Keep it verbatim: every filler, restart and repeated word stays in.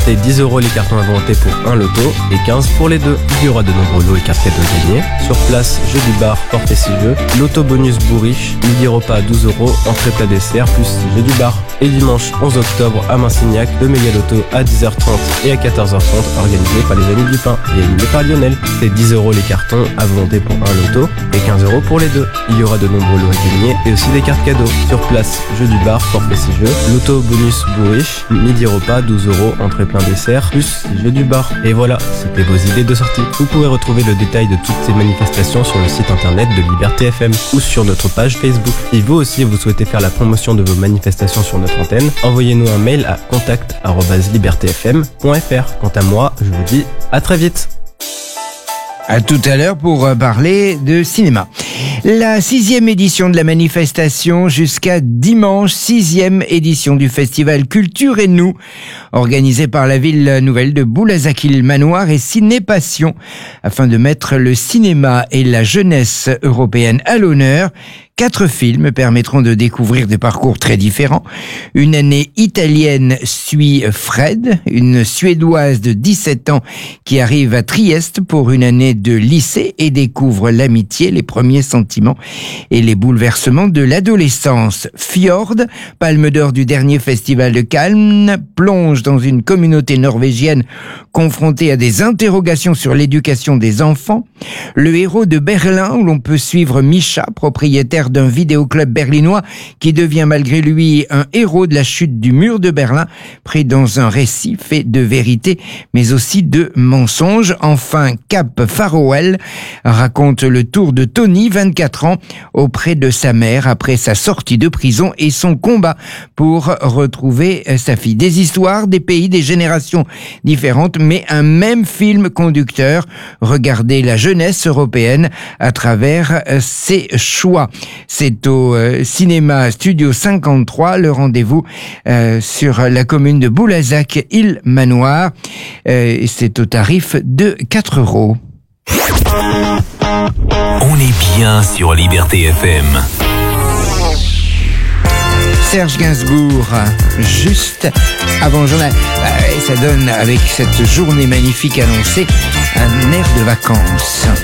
C'est dix euros les cartons à volonté pour un loto et quinze pour les deux. Il y aura de nombreux lots et cartes cadeaux gagnés. Sur place, jeu du bar, porte et six jeux. Loto bonus bourriche, midi repas à douze euros, entrée plat dessert plus six jeux du bar. Et dimanche onze octobre à Massignac, le méga loto à dix heures trente et à quatorze heures trente organisé par les Amis du Pain et animé par Lionel. C'est dix euros les cartons à volonté pour un loto et quinze euros pour les deux. Il y aura de nombreux lots à gagner et aussi des cartes cadeaux. Sur place, jeu du bar, forfait six jeux, loto bonus bourriche, midi repas douze euros, entrée plein dessert, plus six jeux du bar. Et voilà, c'était vos idées de sortie. Vous pouvez retrouver le détail de toutes ces manifestations sur le site internet de Liberté F M ou sur notre page Facebook. Si vous aussi vous souhaitez faire la promotion de vos manifestations sur notre antenne, envoyez-nous un mail à contact arobase liberté f m point f r. Quant à moi, je vous dis à très vite. À tout à l'heure pour parler de cinéma. La sixième édition de la manifestation jusqu'à dimanche, sixième édition du festival Culture et Nous, organisé par la ville nouvelle de Boulazac-Manoir et Ciné Passion, afin de mettre le cinéma et la jeunesse européenne à l'honneur. Quatre films permettront de découvrir des parcours très différents. Une année italienne suit Fred, une Suédoise de dix-sept ans qui arrive à Trieste pour une année de lycée et découvre l'amitié, les premiers sentiments et les bouleversements de l'adolescence. Fjord, palme d'or du dernier festival de Cannes, plonge dans une communauté norvégienne confrontée à des interrogations sur l'éducation des enfants. Le héros de Berlin, où l'on peut suivre Misha, propriétaire d'un vidéoclub berlinois qui devient malgré lui un héros de la chute du mur de Berlin, pris dans un récit fait de vérité mais aussi de mensonges. Enfin, Cap Farewell raconte le tour de Tony, vingt-quatre ans, auprès de sa mère après sa sortie de prison et son combat pour retrouver sa fille. Des histoires, des pays, des générations différentes, mais un même film conducteur. Regardez la jeunesse européenne à travers ses choix. C'est au euh, cinéma Studio cinquante-trois, le rendez-vous euh, sur la commune de Boulazac-Manoir. Euh, c'est au tarif de quatre euros. On est bien sur Liberté F M. Serge Gainsbourg, juste avant le journal. Ça donne, avec cette journée magnifique annoncée, un air de vacances.